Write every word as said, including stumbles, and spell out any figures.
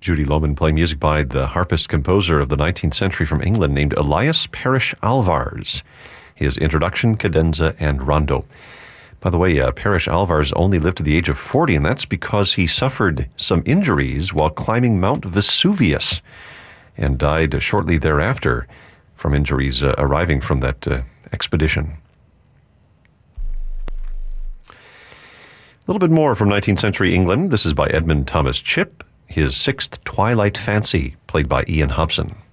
Judy Lohman playing music by the harpist-composer of the nineteenth century from England named Elias Parrish Alvars. His Introduction, Cadenza, and Rondo. By the way, uh, Parrish Alvars only lived to the age of forty, and that's because he suffered some injuries while climbing Mount Vesuvius and died shortly thereafter from injuries uh, arriving from that uh, expedition. A little bit more from nineteenth century England. This is by Edmund Thomas Chipp, his Sixth Twilight Fancy, played by Ian Hobson.